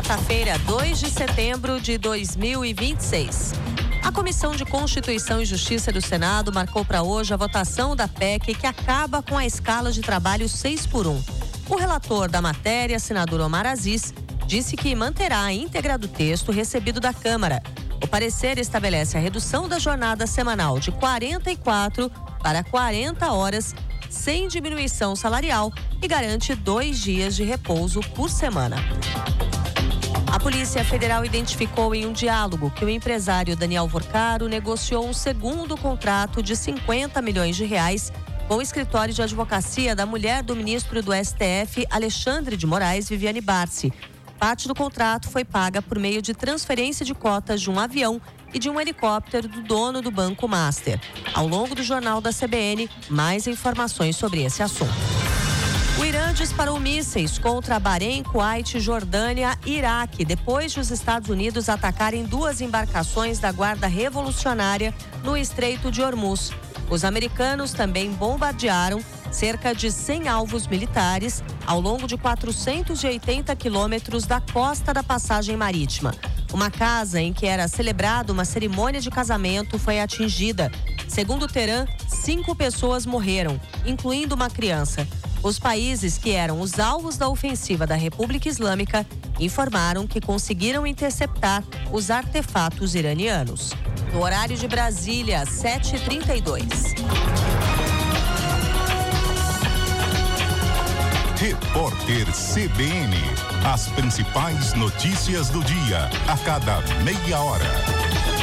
quarta-feira, 2 de setembro de 2026. A Comissão de Constituição e Justiça do Senado marcou para hoje a votação da PEC que acaba com a escala de trabalho 6x1. O relator da matéria, senador Omar Aziz, disse que manterá a íntegra do texto recebido da Câmara. O parecer estabelece a redução da jornada semanal de 44 para 40 horas, sem diminuição salarial, e garante 2 dias de repouso por semana. A Polícia Federal identificou em um diálogo que o empresário Daniel Vorcaro negociou um segundo contrato de 50 milhões de reais com o escritório de advocacia da mulher do ministro do STF, Alexandre de Moraes, Viviane Barsi. Parte do contrato foi paga por meio de transferência de cotas de um avião e de um helicóptero do dono do Banco Master. Ao longo do Jornal da CBN, mais informações sobre esse assunto. O Irã disparou mísseis contra Bahrein, Kuwait, Jordânia e Iraque, depois de os Estados Unidos atacarem 2 embarcações da Guarda Revolucionária no Estreito de Hormuz. Os americanos também bombardearam cerca de 100 alvos militares ao longo de 480 quilômetros da costa da passagem marítima. Uma casa em que era celebrada uma cerimônia de casamento foi atingida. Segundo o Teherã, 5 pessoas morreram, incluindo uma criança. Os países que eram os alvos da ofensiva da República Islâmica informaram que conseguiram interceptar os artefatos iranianos. No horário de Brasília, 7h32. Repórter CBN. As principais notícias do dia, a cada meia hora.